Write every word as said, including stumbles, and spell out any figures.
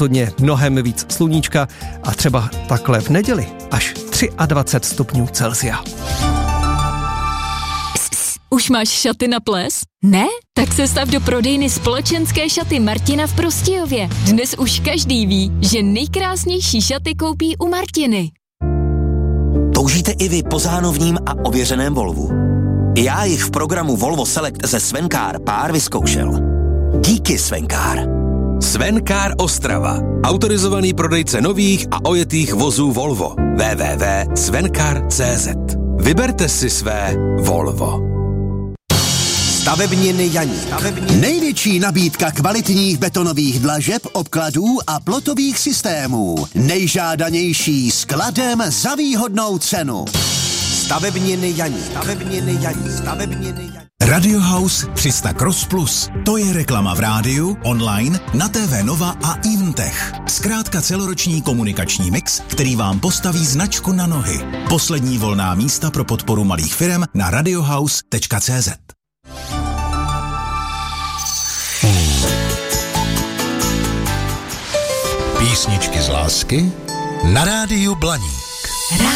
rozhodně mnohem víc sluníčka a třeba takhle v neděli až dvacet tři stupňů Celsia. Už máš šaty na ples? Ne? Tak se stav do prodejny Společenské šaty Martina v Prostějově. Dnes už každý ví, že nejkrásnější šaty koupí u Martiny. Toužíte i vy po zánovním a ověřeném Volvu? Já jich v programu Volvo Select ze Svencar pár vyzkoušel. Díky Svencar. Svencar Ostrava. Autorizovaný prodejce nových a ojetých vozů Volvo. w w w tečka svencar tečka c z. Vyberte si své Volvo. Stavebniny Janík. Stavebniny. Největší nabídka kvalitních betonových dlažeb, obkladů a plotových systémů. Nejžádanější skladem za výhodnou cenu. Stavebniny Janík. Stavebniny Janík. Stavebniny Janík. Radio House tři sta Cross Plus. To je reklama v rádiu, online, na T V Nova a Invtech. Zkrátka celoroční komunikační mix, který vám postaví značku na nohy. Poslední volná místa pro podporu malých firem na radiohouse tečka c z. Písničky z lásky na rádiu Blaník.